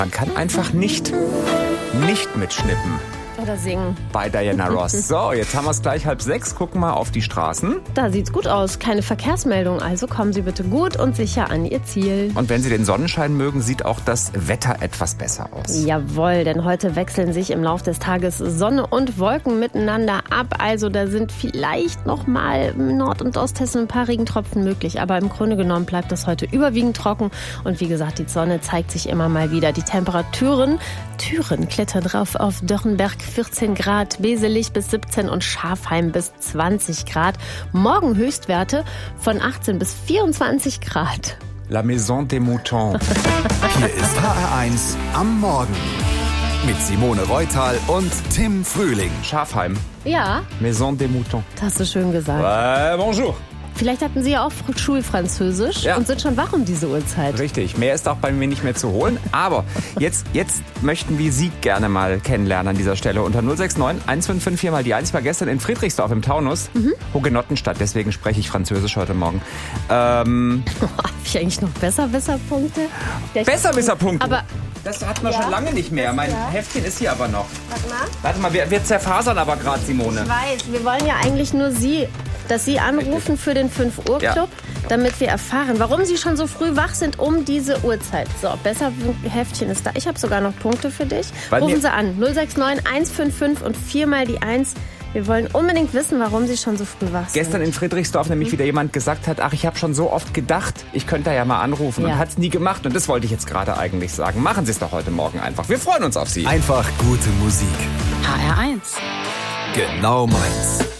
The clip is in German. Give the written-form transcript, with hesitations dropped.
Man kann einfach nicht mitschnippen. Oder singen. Bei Diana Ross. So, jetzt haben wir es gleich 5:30. Gucken mal auf die Straßen. Da sieht's gut aus. Keine Verkehrsmeldung. Also kommen Sie bitte gut und sicher an Ihr Ziel. Und wenn Sie den Sonnenschein mögen, sieht auch das Wetter etwas besser aus. Jawohl, denn heute wechseln sich im Laufe des Tages Sonne und Wolken miteinander ab. Also da sind vielleicht noch mal im Nord- und Osthessen ein paar Regentropfen möglich. Aber im Grunde genommen bleibt das heute überwiegend trocken. Und wie gesagt, die Sonne zeigt sich immer mal wieder. Die Temperaturen klettern drauf auf Dörrenberg 14 Grad, Beselich bis 17 und Schafheim bis 20 Grad. Morgen Höchstwerte von 18 bis 24 Grad. La Maison des Moutons. Hier ist HR1 am Morgen. Mit Simone Reutal und Tim Frühling. Schafheim. Ja, Maison des Moutons. das hast du schön gesagt. Bonjour. Vielleicht hatten Sie ja auch Schulfranzösisch und sind schon wach um diese Uhrzeit. Richtig, mehr ist auch bei mir nicht mehr zu holen. Aber jetzt möchten wir Sie gerne mal kennenlernen an dieser Stelle. Unter 069 155 mal die 1 war gestern in Friedrichsdorf im Taunus. Hugenottenstadt, deswegen spreche ich Französisch heute Morgen. Hab ich eigentlich noch Besserwisserpunkte? Besserwisserpunkte? Aber das hatten wir schon lange nicht mehr. Mein Heftchen ist hier aber noch. warte mal. Warte mal, wir zerfasern aber gerade, Simone. Ich weiß, wir wollen ja eigentlich nur dass Sie anrufen für den 5-Uhr-Club, damit wir erfahren, warum Sie schon so früh wach sind um diese Uhrzeit. So, Besserheftchen ist da. Ich habe sogar noch Punkte für dich. Rufen Sie an. 069 155 und 4 mal die 1. Wir wollen unbedingt wissen, warum Sie schon so früh wach sind. Gestern in Friedrichsdorf nämlich wieder jemand gesagt hat, ach, ich habe schon so oft gedacht, ich könnte da ja mal anrufen und hat es nie gemacht. Und das wollte ich jetzt gerade eigentlich sagen. Machen Sie es doch heute Morgen einfach. Wir freuen uns auf Sie. Einfach gute Musik. HR1. Genau meins.